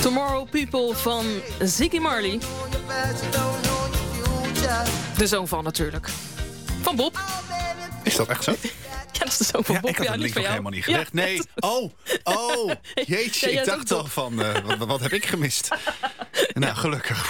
Tomorrow People van Ziggy Marley. De zoon van natuurlijk. Van Bob. Is dat echt zo? Ja, dat is de zoon van Bob. Ik had het link nog helemaal niet gelegd. Ja. Nee. Oh. Jeetje, ik dacht al van, wat heb ik gemist? Nou, gelukkig.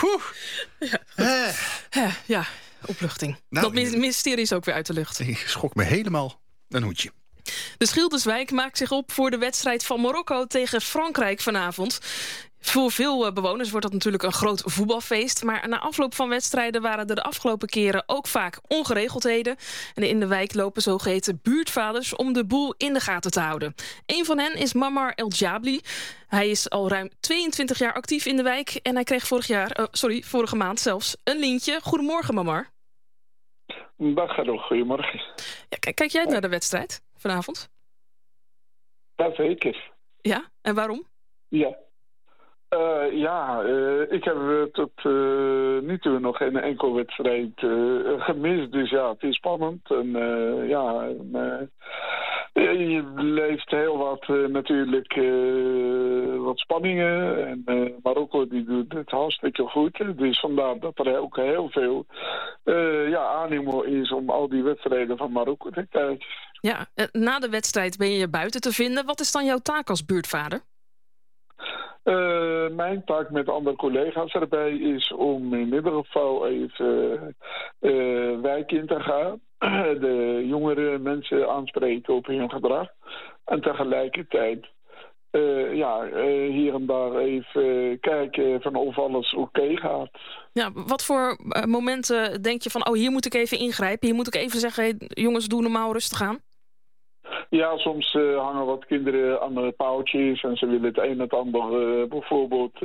Ja, opluchting. Nou, dat mysterie is ook weer uit de lucht. Ik schrok me helemaal een hoedje. De Schilderswijk maakt zich op voor de wedstrijd van Marokko tegen Frankrijk vanavond. Voor veel bewoners wordt dat natuurlijk een groot voetbalfeest. Maar na afloop van wedstrijden waren er de afgelopen keren ook vaak ongeregeldheden. En in de wijk lopen zogeheten buurtvaders om de boel in de gaten te houden. Een van hen is Mamar El Jabli. Hij is al ruim 22 jaar actief in de wijk. En hij kreeg vorige maand zelfs een lintje. Goedemorgen, Mamar. Dag, hallo, goedemorgen. Ja, kijk jij naar de wedstrijd vanavond? Jazeker. Ja, en waarom? Ja. Ik heb tot nu toe nog geen enkel wedstrijd gemist. Dus ja, het is spannend. Je leeft heel wat natuurlijk wat spanningen. En Marokko die doet het hartstikke goed. Dus vandaar dat er ook heel veel animo is om al die wedstrijden van Marokko te kijken. Ja, na de wedstrijd ben je buiten te vinden. Wat is dan jouw taak als buurtvader? Mijn taak met andere collega's erbij is om in ieder geval even wijk in te gaan. De jongere mensen aanspreken op hun gedrag. En tegelijkertijd hier en daar even kijken van of alles oké gaat. Ja, wat voor momenten denk je van, hier moet ik even ingrijpen. Hier moet ik even zeggen, hey, jongens, doe normaal rustig aan. Ja, soms hangen wat kinderen aan de paaltjes en ze willen het een en het ander bijvoorbeeld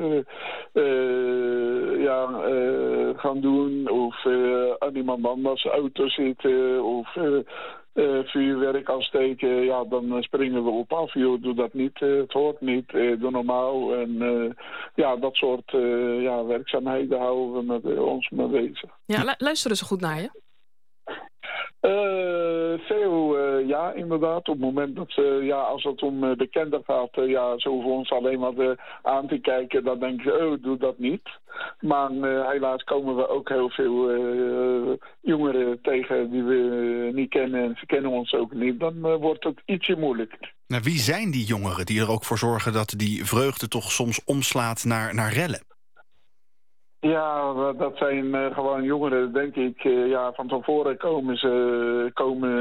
gaan doen. Of aan iemand anders auto zitten of vuurwerk aansteken. Ja, dan springen we op af. Joh, doe dat niet, het hoort niet, doe normaal. En dat soort werkzaamheden houden we ons mee bezig. Ja, luisteren ze goed naar je? Ja, inderdaad. Op het moment dat als het om bekenden gaat, ze hoeven ons alleen maar aan te kijken. Dan denk je, doe dat niet. Maar helaas komen we ook heel veel jongeren tegen die we niet kennen. En ze kennen ons ook niet. Dan wordt het ietsje moeilijker. Nou, wie zijn die jongeren die er ook voor zorgen dat die vreugde toch soms omslaat naar rellen? Ja, dat zijn gewoon jongeren, denk ik. Van tevoren komen ze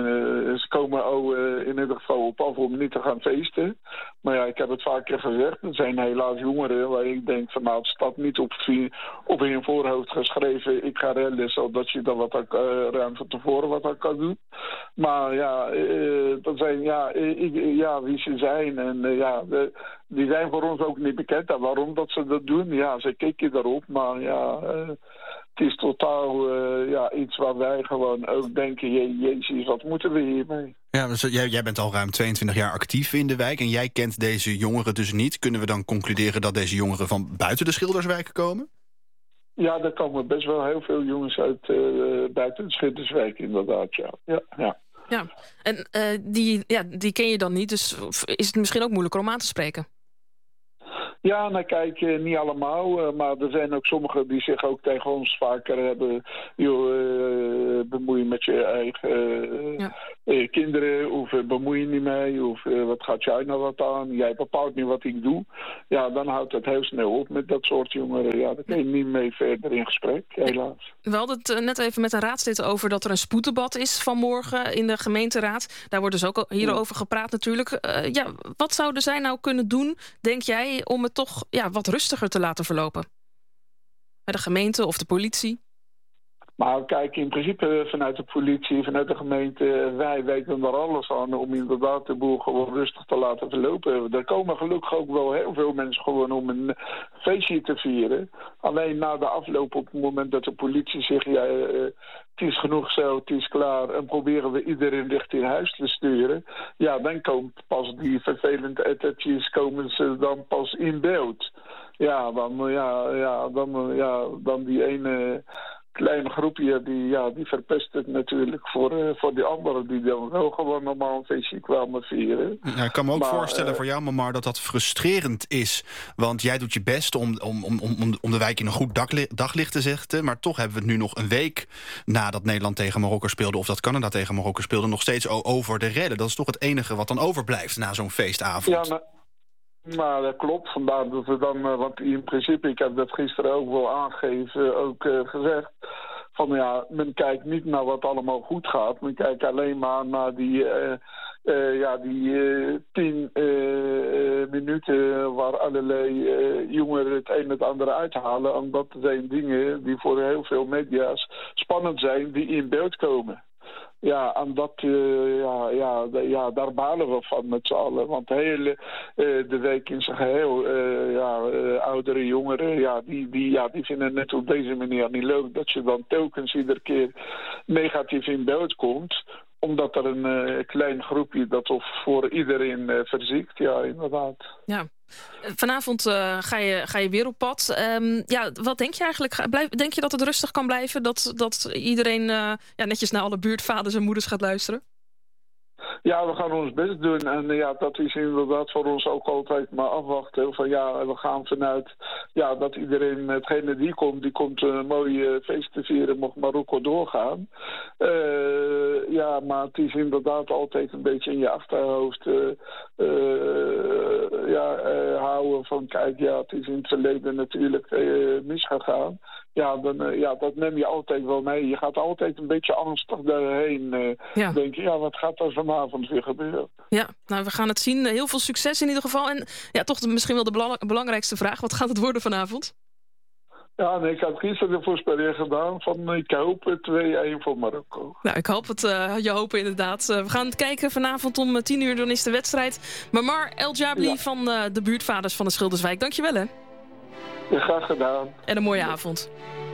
in ieder geval op af om niet te gaan feesten. Maar ja, ik heb het vaker gezegd. Er zijn helaas jongeren waar ik denk van het staat niet op hun voorhoofd geschreven. Ik ga rellen, zodat je dan ruim van tevoren wat aan kan doen. Maar dat zijn wie ze zijn. En die zijn voor ons ook niet bekend. En waarom dat ze dat doen? Ja, ze kijken daarop. Maar het is totaal iets waar wij gewoon ook denken, jezus, wat moeten we hiermee? Ja, dus jij bent al ruim 22 jaar actief in de wijk en jij kent deze jongeren dus niet. Kunnen we dan concluderen dat deze jongeren van buiten de Schilderswijk komen? Ja, er komen best wel heel veel jongens uit buiten de Schilderswijk, inderdaad, ja. Ja, en die ken je dan niet, dus is het misschien ook moeilijker om aan te spreken? Ja, nou kijk, niet allemaal. Maar er zijn ook sommigen die zich ook tegen ons vaker hebben... bemoeien met je eigen kinderen. Of bemoei je niet mee. Of wat gaat jij nou wat aan? Jij bepaalt niet wat ik doe. Ja, dan houdt het heel snel op met dat soort jongeren. Ja, daar kun je niet mee verder in gesprek, helaas. We hadden het net even met een raadslid over dat er een spoeddebat is vanmorgen in de gemeenteraad. Daar wordt dus ook hierover gepraat natuurlijk. Wat zouden zij nou kunnen doen, denk jij, om het toch wat rustiger te laten verlopen? Bij de gemeente of de politie? Maar kijk, in principe vanuit de politie, vanuit de gemeente... wij weten er alles aan om inderdaad de boel gewoon rustig te laten verlopen. Er komen gelukkig ook wel heel veel mensen gewoon om een feestje te vieren. Alleen na de afloop, op het moment dat de politie zegt... het is genoeg zo, het is klaar... en proberen we iedereen richting huis te sturen... ja, dan komt pas die vervelende ettertjes komen ze dan pas in beeld. Ja, dan die ene... kleine groepje die verpest het natuurlijk voor die anderen die dan wel gewoon normaal een feestje kwamen vieren. Ja, ik kan me ook voorstellen voor jou, Mamar, dat frustrerend is. Want jij doet je best om de wijk in een goed daglicht te zetten. Maar toch hebben we het nu nog een week nadat Nederland tegen Marokko speelde, of dat Canada tegen Marokko speelde, nog steeds over de redden. Dat is toch het enige wat dan overblijft na zo'n feestavond. Ja, maar dat klopt. Vandaar dat we dan, want in principe, ik heb dat gisteren ook wel aangegeven, ook gezegd, van men kijkt niet naar wat allemaal goed gaat. Men kijkt alleen maar naar die 10 minuten waar allerlei jongeren het een en het andere uithalen. Omdat er zijn dingen die voor heel veel media's spannend zijn, die in beeld komen. Ja, en dat, daar balen we van met z'n allen. Want de week in zijn geheel, oudere jongeren, die vinden het net op deze manier niet leuk dat je dan telkens iedere keer negatief in beeld komt. Omdat er een klein groepje dat of voor iedereen verziekt, ja, inderdaad. Ja. Vanavond ga je weer op pad. Wat denk je eigenlijk? Denk je dat het rustig kan blijven? Dat iedereen netjes naar alle buurtvaders en moeders gaat luisteren? Ja, we gaan ons best doen. En dat is inderdaad voor ons ook altijd maar afwachten. Van we gaan vanuit dat iedereen, hetgene die komt een mooie feest te vieren, mocht Marokko doorgaan. Maar het is inderdaad altijd een beetje in je achterhoofd houden van kijk, het is in het verleden natuurlijk misgegaan. Dat neem je altijd wel mee. Je gaat altijd een beetje angstig daarheen. Denk je, wat gaat er vanavond weer gebeuren? Ja, nou, we gaan het zien. Heel veel succes in ieder geval. En toch misschien wel de belangrijkste vraag. Wat gaat het worden vanavond? Ja, nee, ik had gisteren de voorspelling gedaan van ik hoop 2-1 voor Marokko. Nou, ik hoop het. Je hopen inderdaad. We gaan het kijken vanavond om 10:00. Dan is de wedstrijd. Mamar El Jabli van de buurtvaders van de Schilderswijk. Dankjewel, hè. Ja, graag gedaan. En een mooie avond.